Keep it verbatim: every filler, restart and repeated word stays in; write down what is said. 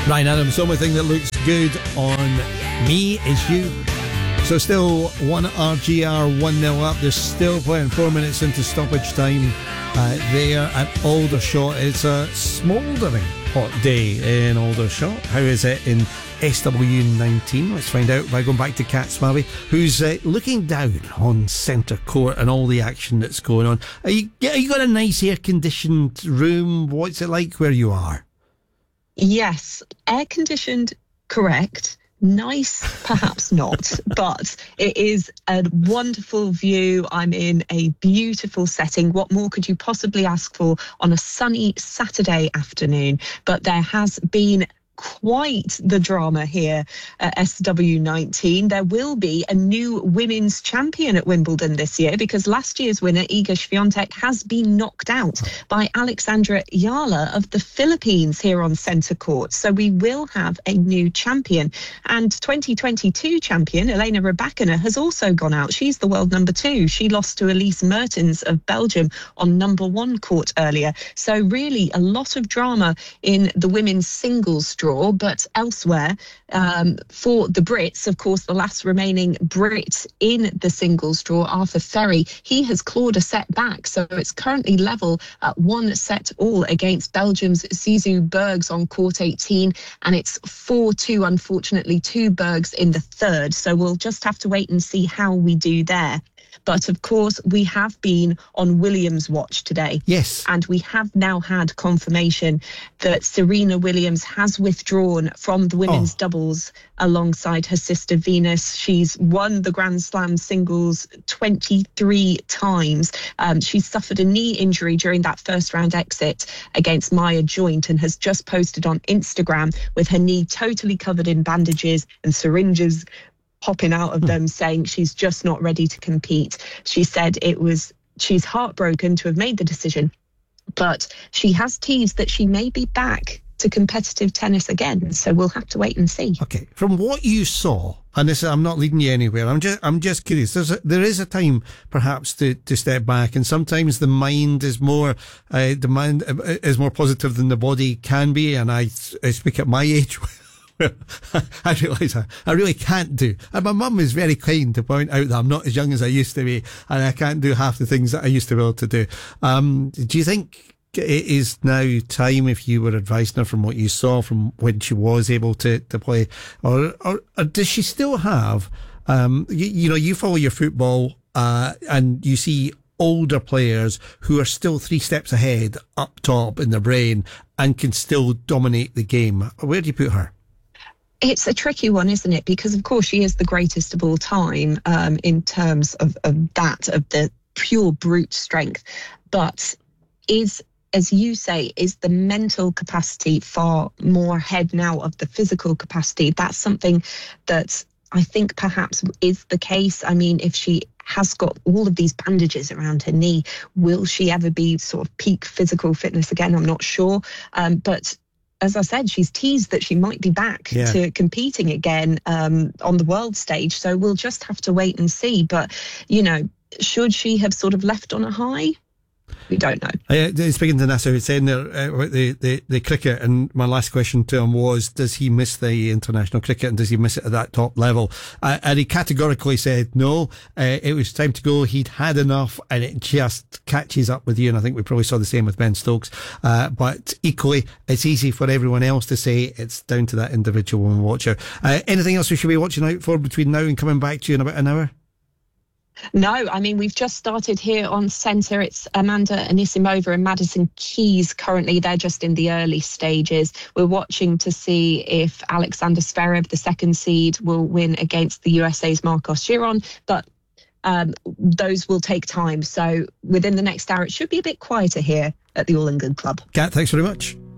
Ryan Adams, the only thing that looks good on me is you. So still one R G R one nil up. There's still playing four minutes into stoppage time uh, there at Aldershot. It's a smouldering hot day in Aldershot. How is it in S W nineteen? Let's find out by going back to Kat Smalley, who's uh, looking down on centre court and all the action that's going on. Are you, are you got a nice air conditioned room? What's it like where you are? Yes, air conditioned, correct. Nice, perhaps not, but it is a wonderful view. I'm in a beautiful setting. What more could you possibly ask for on a sunny Saturday afternoon? But there has been quite the drama here at S W nineteen. There will be a new women's champion at Wimbledon this year because last year's winner, Iga Swiatek, has been knocked out by Alexandra Yala of the Philippines here on centre court. So we will have a new champion. And twenty twenty-two champion, Elena Rybakina, has also gone out. She's the world number two. She lost to Elise Mertens of Belgium on number one court earlier. So really a lot of drama in the women's singles draw. But elsewhere, um, for the Brits, of course, the last remaining Brit in the singles draw, Arthur Ferry, he has clawed a set back. So it's currently level at one set all against Belgium's Zizou Bergs on court eighteen. And it's four two, unfortunately, to Bergs in the third. So we'll just have to wait and see how we do there. But of course, we have been on Williams' watch today. Yes. And we have now had confirmation that Serena Williams has withdrawn from the women's oh. doubles alongside her sister Venus. She's won the Grand Slam singles twenty-three times. Um, she's suffered a knee injury during that first round exit against Maya Joint and has just posted on Instagram with her knee totally covered in bandages and syringes popping out of them, saying she's just not ready to compete. She said it was, she's heartbroken to have made the decision, but she has teased that she may be back to competitive tennis again. So we'll have to wait and see. Okay, from what you saw, and this, I'm not leading you anywhere. I'm just, I'm just curious. There's a, there is a time, perhaps, to, to step back, and sometimes the mind is more, uh, the mind is more positive than the body can be. And I, I speak at my age. I realise I, I really can't do. And my mum is very kind to point out that I'm not as young as I used to be, and I can't do half the things that I used to be able to do. Um, do you think it is now time, if you were advising her from what you saw from when she was able to, to play, or, or, or does she still have, um, you, you know, you follow your football, uh, and you see older players who are still three steps ahead up top in their brain and can still dominate the game. Where do you put her? It's a tricky one, isn't it? Because, of course, she is the greatest of all time um, in terms of, of that, of the pure brute strength. But is, as you say, is the mental capacity far more ahead now of the physical capacity? That's something that I think perhaps is the case. I mean, if she has got all of these bandages around her knee, will she ever be sort of peak physical fitness again? I'm not sure. Um, but as I said, she's teased that she might be back yeah. to competing again um, on the world stage. So we'll just have to wait and see. But, you know, should she have sort of left on a high? We don't know. Uh, speaking to Nasser, saying there uh, about the, the, the cricket, and my last question to him was, does he miss the international cricket and does he miss it at that top level? Uh, and he categorically said no, uh, it was time to go, he'd had enough, and it just catches up with you. And I think we probably saw the same with Ben Stokes. Uh, but equally, it's easy for everyone else to say it's down to that individual woman watcher. Uh, anything else we should be watching out for between now and coming back to you in about an hour? No, I mean, we've just started here on centre. It's Amanda Anisimova and Madison Keys currently. They're just in the early stages. We're watching to see if Alexander Zverev, the second seed, will win against the U S A's Marcos Giron. But um, those will take time. So within the next hour, it should be a bit quieter here at the All England Club. Kat, thanks very much.